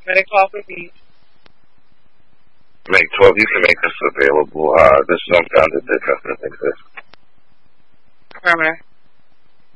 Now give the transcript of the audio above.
Better call for me. Make 12, you can make this available. This is unfounded that doesn't exist. Alright.